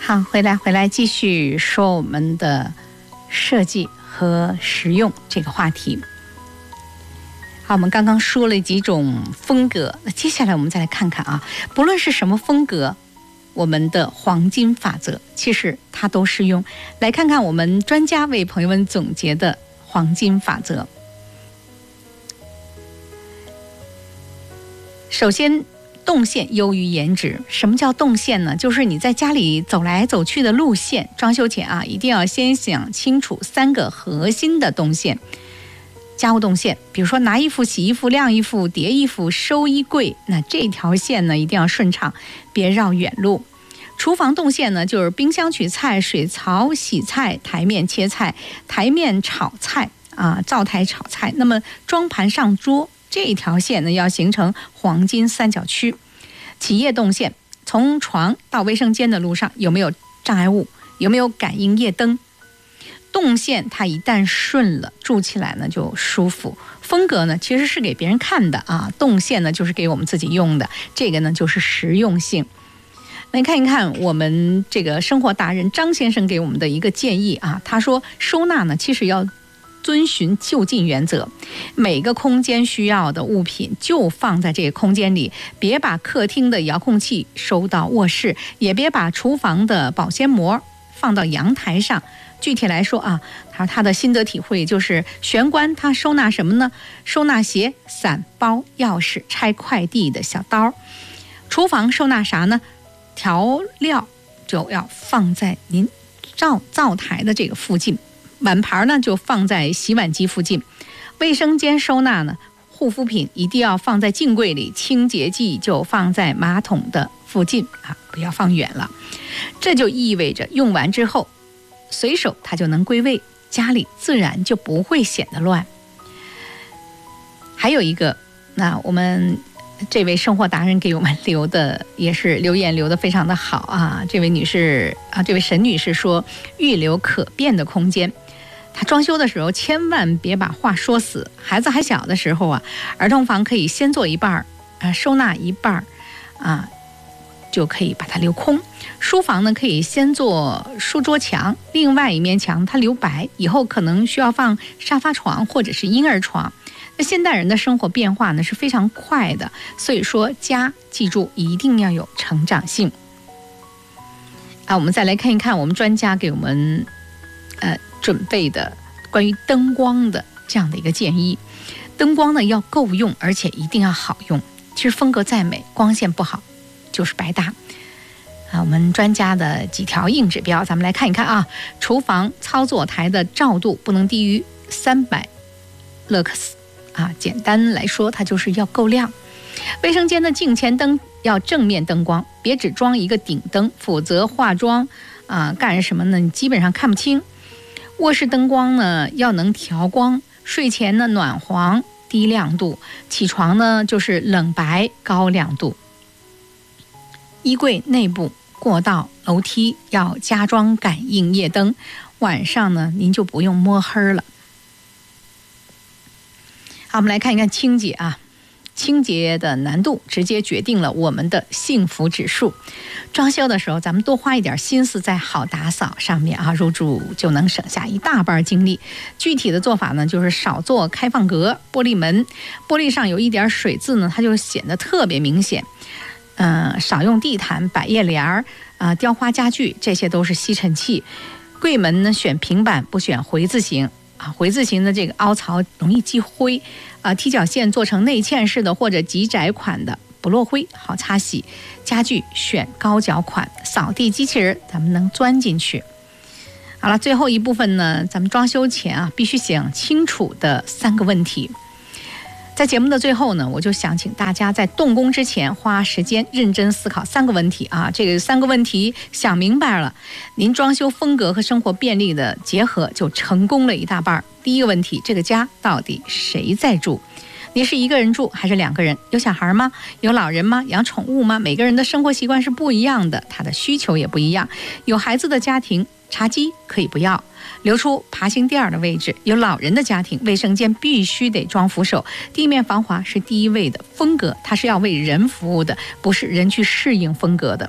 好，回来继续说我们的设计和实用这个话题。好，我们刚刚说了几种风格，那接下来我们再来看看啊，不论是什么风格，我们的黄金法则其实它都适用。来看看我们专家为朋友们总结的黄金法则。首先，动线优于颜值。什么叫动线呢？就是你在家里走来走去的路线。装修前啊，一定要先想清楚3个核心的动线。家务动线，比如说拿衣服、洗衣服、晾衣服、叠衣服、收衣柜，那这条线呢一定要顺畅，别绕远路。厨房动线呢，就是冰箱取菜、水槽洗菜、台面切菜、台面炒菜啊，灶台炒菜。那么装盘上桌这一条线呢，要形成黄金三角区。企业动线，从床到卫生间的路上有没有障碍物，有没有感应夜灯。动线它一旦顺了，住起来呢就舒服。风格呢其实是给别人看的啊，动线呢就是给我们自己用的，这个呢就是实用性。来看一看我们这个生活达人张先生给我们的一个建议啊，他说收纳呢其实要遵循就近原则，每个空间需要的物品就放在这个空间里，别把客厅的遥控器收到卧室，也别把厨房的保鲜膜放到阳台上。具体来说啊，他的心得体会就是玄关它收纳什么呢？收纳鞋、伞、包、钥匙、拆快递的小刀。厨房收纳啥呢？调料就要放在您灶台的这个附近，碗盘呢就放在洗碗机附近。卫生间收纳呢，护肤品一定要放在镜柜里，清洁剂就放在马桶的附近啊，不要放远了。这就意味着用完之后随手它就能归位，家里自然就不会显得乱。还有一个，那我们这位生活达人给我们留的也是留言留的非常的好啊，这位女士啊，这位沈女士说预留可变的空间。她装修的时候千万别把话说死，孩子还小的时候啊，儿童房可以先做一半收纳一半啊，就可以把它留空。书房呢可以先做书桌墙，另外一面墙它留白，以后可能需要放沙发床或者是婴儿床。那现代人的生活变化呢是非常快的，所以说家记住一定要有成长性啊。我们再来看一看我们专家给我们准备的关于灯光的这样的一个建议。灯光呢要够用，而且一定要好用。其实风格再美，光线不好就是白搭啊。我们专家的几条硬指标咱们来看一看啊。厨房操作台的照度不能低于300 lux 啊，简单来说它就是要够亮。卫生间的镜前灯要正面灯光，别只装一个顶灯，否则化妆干什么呢你基本上看不清。卧室灯光呢要能调光，睡前呢暖黄低亮度，起床呢就是冷白高亮度。衣柜内部、过道、楼梯要加装感应夜灯，晚上呢您就不用摸黑了。好，我们来看一看清洁啊。清洁的难度直接决定了我们的幸福指数。装修的时候咱们多花一点心思在好打扫上面啊，入住就能省下一大半精力。具体的做法呢就是少做开放格、玻璃门，玻璃上有一点水渍呢它就显得特别明显。少用地毯、百叶帘雕花家具，这些都是吸尘器。柜门呢选平板不选回字形啊，回字形的这个凹槽容易积灰啊，踢脚线做成内嵌式的或者极窄款的不落灰，好擦洗。家具选高脚款，扫地机器人咱们能钻进去。好了，最后一部分呢，咱们装修前啊必须想清楚的3个问题。在节目的最后呢，我就想请大家在动工之前花时间认真思考3个问题啊。这个3个问题想明白了，您装修风格和生活便利的结合就成功了一大半。第一个问题，这个家到底谁在住？你是一个人住还是2个人？有小孩吗？有老人吗？养宠物吗？每个人的生活习惯是不一样的，他的需求也不一样。有孩子的家庭，茶几可以不要，留出爬行垫的位置。有老人的家庭，卫生间必须得装扶手，地面防滑是第一位的。风格它是要为人服务的，不是人去适应风格的。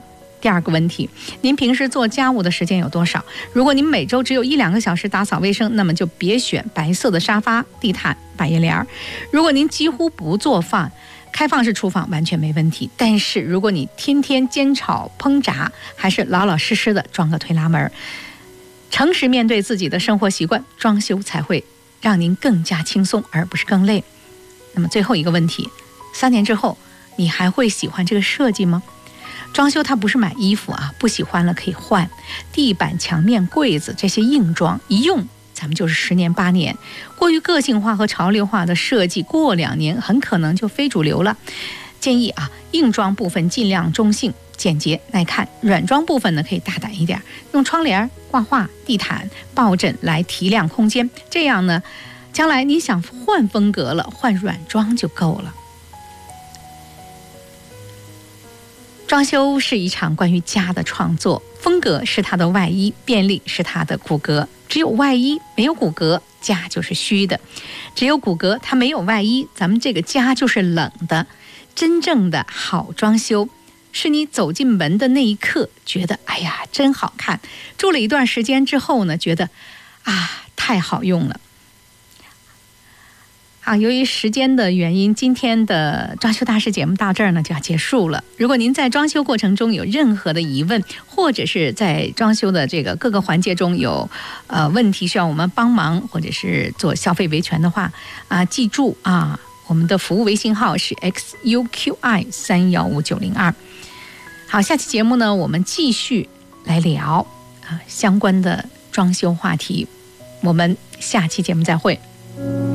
第二个问题，您平时做家务的时间有多少？如果您每周只有1-2个小时打扫卫生，那么就别选白色的沙发、地毯、百叶帘。如果您几乎不做饭，开放式厨房完全没问题。但是如果你天天煎炒烹炸，还是老老实实的装个推拉门，诚实面对自己的生活习惯，装修才会让您更加轻松，而不是更累。那么最后一个问题，3年之后你还会喜欢这个设计吗？装修它不是买衣服啊，不喜欢了可以换。地板、墙面、柜子这些硬装一用咱们就是10年8年，过于个性化和潮流化的设计，过2年很可能就非主流了。建议啊，硬装部分尽量中性、简洁、耐看，软装部分呢可以大胆一点，用窗帘、挂画、地毯、抱枕来提亮空间。这样呢，将来你想换风格了，换软装就够了。装修是一场关于家的创作，风格是它的外衣，便利是它的骨骼。只有外衣没有骨骼，家就是虚的；只有骨骼它没有外衣，咱们这个家就是冷的。真正的好装修，是你走进门的那一刻觉得哎呀真好看，住了一段时间之后呢，觉得啊太好用了。好，由于时间的原因，今天的装修大师节目到这儿呢就要结束了。如果您在装修过程中有任何的疑问，或者是在装修的这个各个环节中有问题需要我们帮忙，或者是做消费维权的话记住啊，我们的服务微信号是 XUQI315902。好，下期节目呢我们继续来聊相关的装修话题，我们下期节目再会。